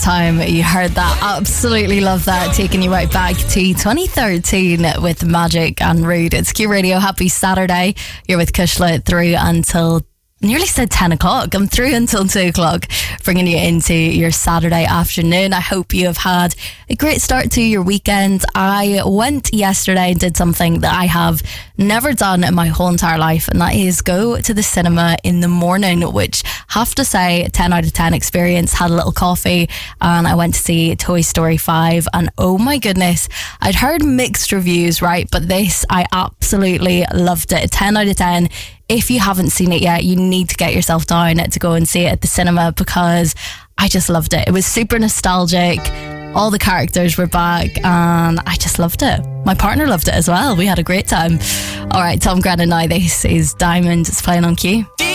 time you heard that. Absolutely love that. Taking you right back to 2013 with Magic and Rude. It's Q Radio. Happy Saturday. You're with Kushla through until nearly said 10 o'clock. I'm through until 2 o'clock, bringing you into your Saturday afternoon. I hope you have had a great start to your weekend. I went yesterday and did something that I have never done in my whole entire life, and that is go to the cinema in the morning, which, have to say, 10 out of 10 experience. Had a little coffee and I went to see Toy Story 5, and oh my goodness, I'd heard mixed reviews, right? But this, I absolutely loved it. 10 out of 10. If you haven't seen it yet, you need to get yourself down to go and see it at the cinema, because I just loved it. It was super nostalgic. All the characters were back and I just loved it. My partner loved it as well. We had a great time. All right, Tom Grennan now. This is Diamond. It's playing on Q.